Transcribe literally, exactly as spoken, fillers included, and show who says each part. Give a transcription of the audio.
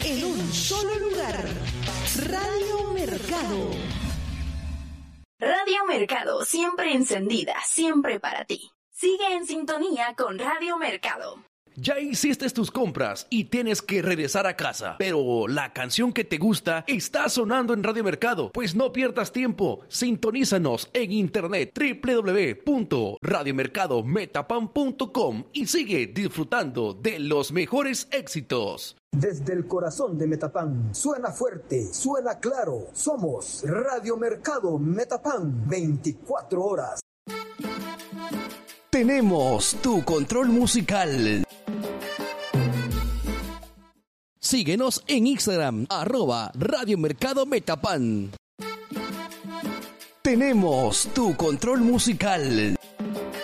Speaker 1: en un solo lugar. Radio Mercado.
Speaker 2: Radio Mercado, siempre encendida, siempre para ti. Sigue en sintonía con Radio Mercado.
Speaker 3: Ya hiciste tus compras y tienes que regresar a casa, pero la canción que te gusta está sonando en Radio Mercado. Pues no pierdas tiempo, sintonízanos en internet doble u doble u doble u punto radio mercado metapan punto com y sigue disfrutando de los mejores éxitos.
Speaker 4: Desde el corazón de Metapan, suena fuerte, suena claro. Somos Radio Mercado Metapan, veinticuatro horas.
Speaker 3: Tenemos tu control musical. Síguenos en Instagram, arroba Radio Mercado Metapan. Tenemos tu control musical.